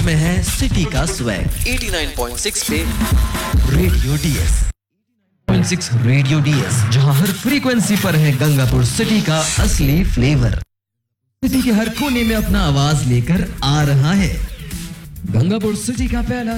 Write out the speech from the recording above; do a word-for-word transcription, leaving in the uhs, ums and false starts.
में है सिटी का स्वैग। नवासी पॉइंट छह पे radio DS point six radio DS, जहां हर फ्रीक्वेंसी पर है गंगापुर सिटी का असली फ्लेवर। सिटी के हर कोने में अपना आवाज लेकर आ रहा है गंगापुर सिटी का पहला